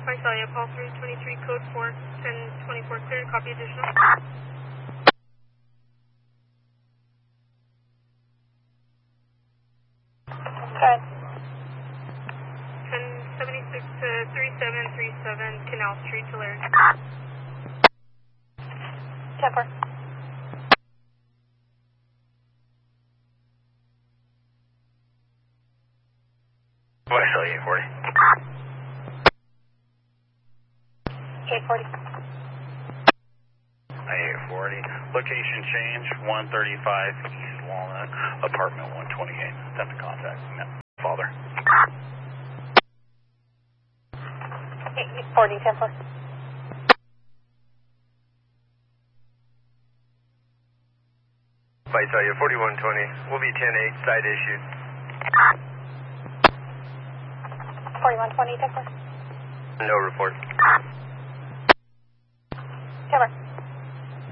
Visalia, call 323, code 4, 1024, clear to copy additional. Good. 1076 to 3737 Canal Street, Tulare. 10-4. Visalia 840. 840. 840. Location change, 135 East Walnut, apartment 128. Attempt to contact father. 840, 10-4. Visalia 4120, will be 10-8, side issued. 4120, 10-4. No report.